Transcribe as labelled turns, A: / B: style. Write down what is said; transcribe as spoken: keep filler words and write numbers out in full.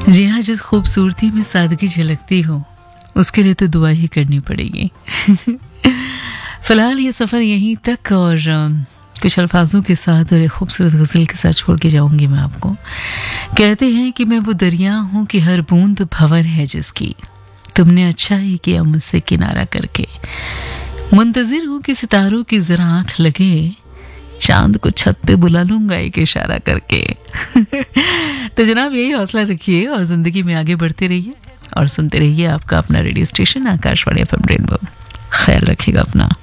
A: जी हाँ, जिस खूबसूरती में सादगी झलकती हो उसके लिए तो दुआ ही करनी पड़ेगी। फिलहाल ये सफ़र यहीं तक और कुछ अल्फाजों के साथ और एक खूबसूरत गज़ल के साथ छोड़ के जाऊंगी मैं आपको। कहते हैं कि मैं वो दरिया हूँ कि हर बूंद भंवर है जिसकी, तुमने अच्छा ही किया मुझसे किनारा करके। मुंतज़िर हूँ कि सितारों की जरा आँख लगे, चांद को छत पे बुला लूंगा एक इशारा करके। तो जनाब यही हौसला रखिए और ज़िंदगी में आगे बढ़ते रहिए और सुनते रहिए आपका अपना radio station Akashvani F M rainbow. ख्याल रखिएगा अपना।